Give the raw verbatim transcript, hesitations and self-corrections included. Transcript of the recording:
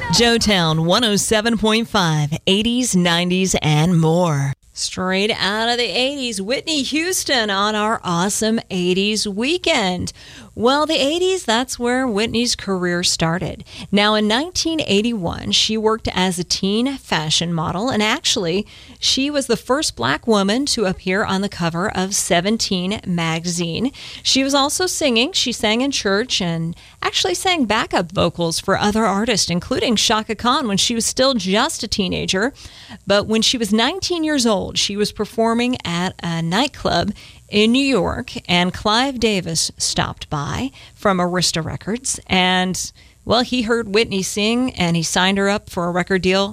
Joetown one oh seven point five, eighties, nineties, and more. Straight out of the eighties, Whitney Houston on our awesome eighties weekend. Well, the eighties, that's where Whitney's career started. Now, in nineteen eighty-one, she worked as a teen fashion model, and actually, she was the first black woman to appear on the cover of Seventeen magazine. She was also singing. She sang in church and actually sang backup vocals for other artists, including Chaka Khan when she was still just a teenager. But when she was nineteen years old, she was performing at a nightclub in New York, and Clive Davis stopped by from Arista Records, and, well, he heard Whitney sing, and he signed her up for a record deal